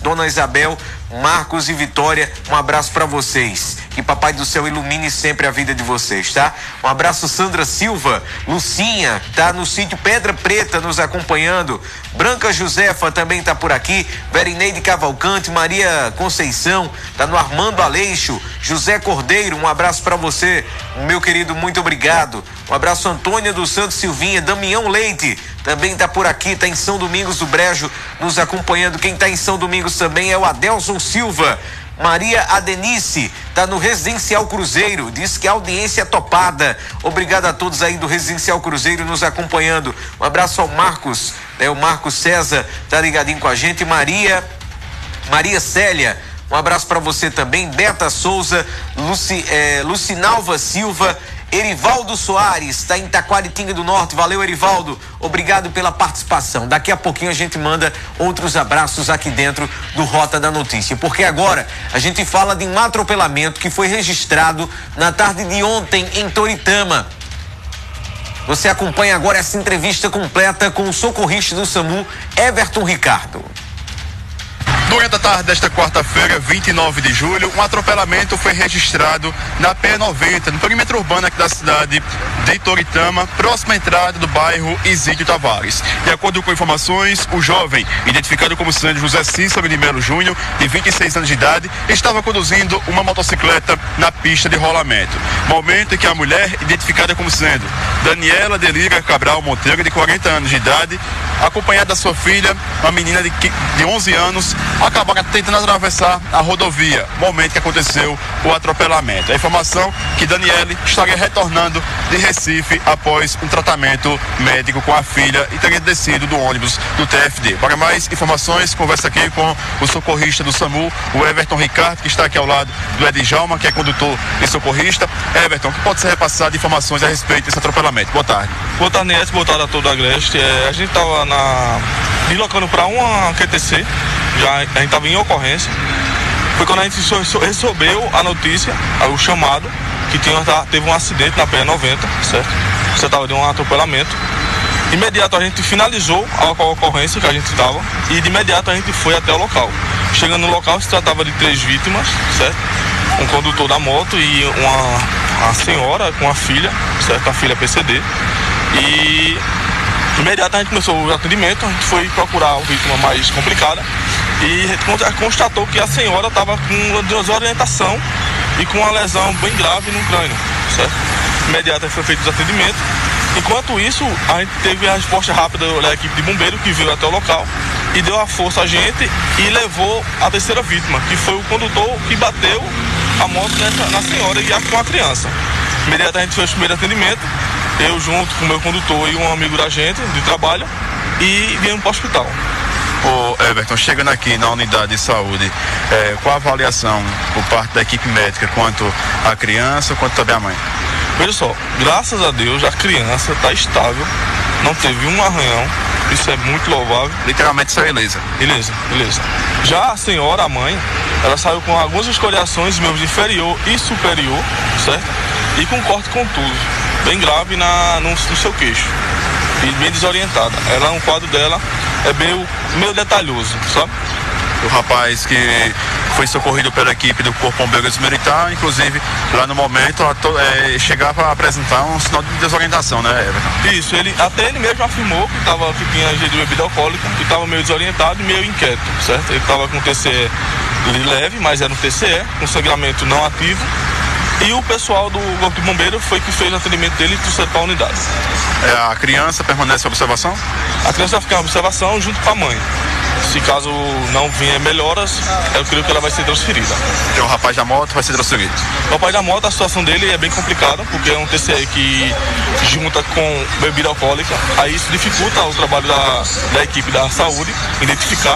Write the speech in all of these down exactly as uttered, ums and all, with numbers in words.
Dona Isabel, Marcos e Vitória, um abraço para vocês. Que Papai do Céu ilumine sempre a vida de vocês, tá? Um abraço, Sandra Silva, Lucinha, tá no sítio Pedra Preta nos acompanhando. Branca Josefa também tá por aqui. Verineide Cavalcante, Maria Conceição, tá no Armando Aleixo. José Cordeiro, um abraço para você, meu querido, muito obrigado. Um abraço, Antônia dos Santos Silvinha. Damião Leite também tá por aqui, tá em São Domingos do Brejo nos acompanhando. Quem tá em São Domingos também é o Adelson Silva. Maria Adenice tá no Residencial Cruzeiro, diz que a audiência é topada. Obrigado a todos aí do Residencial Cruzeiro nos acompanhando. Um abraço ao Marcos, né? O Marcos César tá ligadinho com a gente. Maria Maria Célia, um abraço para você também. Beta Souza, Luci, eh, Lucinalva Silva, Erivaldo Soares, está em Taquaritinga do Norte. Valeu, Erivaldo. Obrigado pela participação. Daqui a pouquinho a gente manda outros abraços aqui dentro do Rota da Notícia. Porque agora a gente fala de um atropelamento que foi registrado na tarde de ontem em Toritama. Você acompanha agora essa entrevista completa com o socorrista do SAMU, Everton Ricardo. Durante a tarde desta quarta-feira, vinte e nove de julho, um atropelamento foi registrado na P noventa, no perímetro urbano aqui da cidade de Toritama, próxima à entrada do bairro Isídio Tavares. De acordo com informações, o jovem, identificado como sendo José Cícero de Melo Júnior, de vinte e seis anos de idade, estava conduzindo uma motocicleta na pista de rolamento. Momento em que a mulher, identificada como sendo Daniela Delira Cabral Monteiro, de quarenta anos de idade, acompanhada da sua filha, uma menina de, de onze anos, acabaram tentando atravessar a rodovia, momento que aconteceu o atropelamento. A informação que Daniele estaria retornando de Recife após um tratamento médico com a filha e teria descido do ônibus do T F D. Para mais informações, conversa aqui com o socorrista do SAMU, o Everton Ricardo, que está aqui ao lado do Edjalma, que é condutor e socorrista. Everton, o que pode ser repassado de informações a respeito desse atropelamento? Boa tarde. Boa tarde, Nete. Boa tarde a todo o Agreste. É, a gente estava na... deslocando para uma Q T C, já a gente estava em ocorrência. Foi quando a gente recebeu a notícia, o chamado, que tinha, teve um acidente na P noventa, certo? Você estava de um atropelamento. Imediato a gente finalizou a ocorrência que a gente estava e de imediato a gente foi até o local. Chegando no local, se tratava de três vítimas, certo? Um condutor da moto e uma, uma senhora com a filha, certo? A filha P C D. E imediato a gente começou o atendimento, a gente foi procurar a vítima mais complicada e constatou que a senhora estava com desorientação e com uma lesão bem grave no crânio, certo? Imediato foi feito os atendimentos. Enquanto isso, a gente teve a resposta rápida da equipe de bombeiro que veio até o local e deu a força a gente e levou a terceira vítima, que foi o condutor que bateu a moto nessa, na senhora e a, com a criança. Imediato a gente fez o primeiro atendimento, eu junto com o meu condutor e um amigo da gente de trabalho, e viemos para o hospital. Ô Everton, chegando aqui na unidade de saúde, é, qual a avaliação por parte da equipe médica quanto a criança, quanto também a mãe? Veja só, graças a Deus a criança está estável, não teve um arranhão, isso é muito louvável. Literalmente saiu ilesa. Beleza, beleza. Já a senhora, a mãe, ela saiu com algumas escoriações de membros inferior e superior, certo? E com corte contuso, bem grave na, no, no seu queixo. E bem desorientada. Ela, um quadro dela é meio, meio detalhoso, sabe? O rapaz que foi socorrido pela equipe do Corpo Bombeiros Militar, inclusive lá no momento é, chegava a apresentar um sinal de desorientação, né, Everton? Isso, ele, até ele mesmo afirmou que, tava, que tinha ingerido bebida alcoólica, que estava meio desorientado e meio inquieto, certo? Ele estava com T C E leve, mas era um T C E, com sangramento não ativo. E o pessoal do Corpo de Bombeiro foi que fez o atendimento dele e trouxe para a unidade. É, a criança permanece em observação? A criança vai ficar em observação junto com a mãe. Se caso não vier melhoras, eu creio que ela vai ser transferida. E o rapaz da moto vai ser transferido? O rapaz da moto, a situação dele é bem complicada, porque é um T C E que junta com bebida alcoólica, aí isso dificulta o trabalho da, da equipe da saúde, identificar,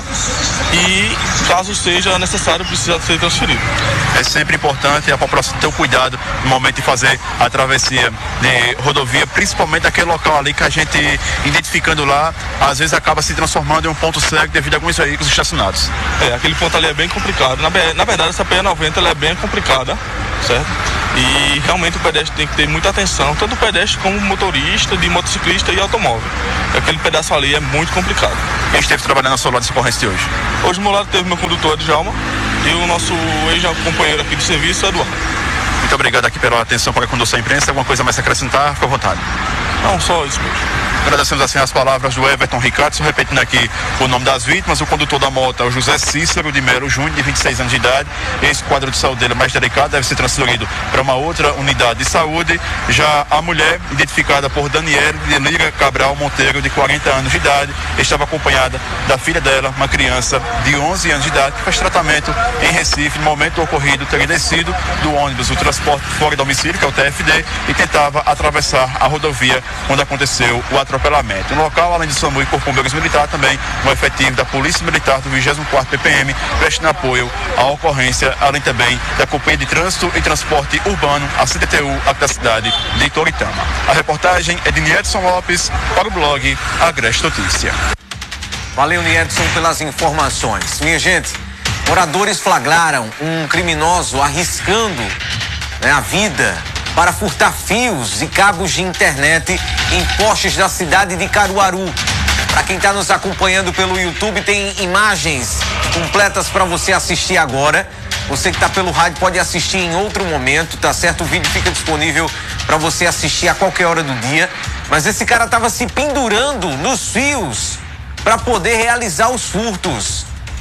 e caso seja necessário, precisa ser transferido. É sempre importante a população ter o cuidado no momento de fazer a travessia de rodovia, principalmente aquele local ali que a gente, identificando lá, às vezes acaba se transformando em um ponto cego devido a alguns veículos estacionados. É, aquele ponto ali é bem complicado. Na, na verdade, essa P noventa ela é bem complicada, certo? E realmente o pedestre tem que ter muita atenção, tanto o pedestre como o motorista, de motociclista e automóvel. Aquele pedaço ali é muito complicado. Quem esteve trabalhando na sua lado de socorrência de hoje? Hoje, meu lado, teve meu condutor, Djalma, e o nosso ex-companheiro aqui de serviço, Eduardo. Muito obrigado aqui pela atenção para a condução à imprensa. Alguma coisa mais a acrescentar? Fica à vontade. Não, só isso mesmo. Agradecemos assim as palavras do Everton Ricardo, repetindo aqui o nome das vítimas. O condutor da moto é o José Cícero de Melo Júnior, de vinte e seis anos de idade. Esse quadro de saúde dele é mais delicado, deve ser transferido para uma outra unidade de saúde. Já a mulher, identificada por Daniela de Lira Cabral Monteiro, de quarenta anos de idade, estava acompanhada da filha dela, uma criança de onze anos de idade, que faz tratamento em Recife. No momento ocorrido, teria descido do ônibus o transporte fora do domicílio, que é o T F D, e tentava atravessar a rodovia onde aconteceu o atropelamento. No local, além de SAMU e Corpo Bombeiros Militar, também um efetivo da Polícia Militar do vigésimo quarto P P M, prestando apoio à ocorrência, além também da Companhia de Trânsito e Transporte Urbano, a C T T U, aqui da cidade de Itoritama. A reportagem é de Niedson Lopes para o blog Agreste Notícia. Valeu, Niedson, pelas informações. Minha gente, moradores flagraram um criminoso arriscando, né, a vida para furtar fios e cabos de internet em postes da cidade de Caruaru. Para quem está nos acompanhando pelo YouTube, tem imagens completas para você assistir agora. Você que está pelo rádio pode assistir em outro momento, tá certo? O vídeo fica disponível para você assistir a qualquer hora do dia. Mas esse cara estava se pendurando nos fios para poder realizar os furtos.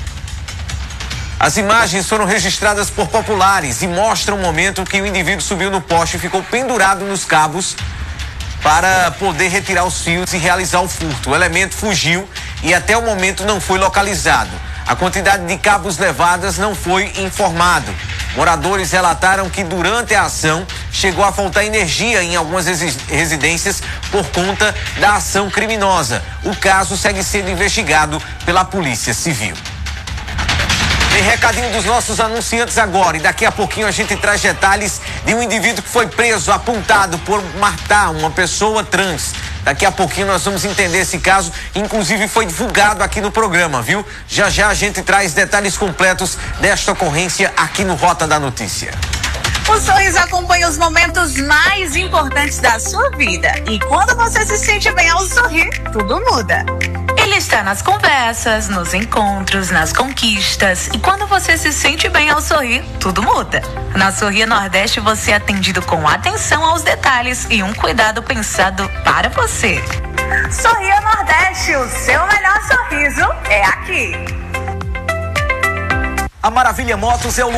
As imagens foram registradas por populares e mostram o momento que o indivíduo subiu no poste e ficou pendurado nos cabos para poder retirar os fios e realizar o furto. O elemento fugiu e até o momento não foi localizado. A quantidade de cabos levadas não foi informado. Moradores relataram que durante a ação chegou a faltar energia em algumas residências por conta da ação criminosa. O caso segue sendo investigado pela Polícia Civil. Tem recadinho dos nossos anunciantes agora e daqui a pouquinho a gente traz detalhes de um indivíduo que foi preso, apontado por matar uma pessoa trans. Daqui a pouquinho nós vamos entender esse caso, inclusive foi divulgado aqui no programa, viu? Já já a gente traz detalhes completos desta ocorrência aqui no Rota da Notícia. O Sorriso acompanha os momentos mais importantes da sua vida e quando você se sente bem ao sorrir, tudo muda. Ele está nas conversas, nos encontros, nas conquistas. E quando você se sente bem ao sorrir, tudo muda. Na Sorria Nordeste você é atendido com atenção aos detalhes e um cuidado pensado para você. Sorria Nordeste, o seu melhor sorriso é aqui. A Maravilha Motos é o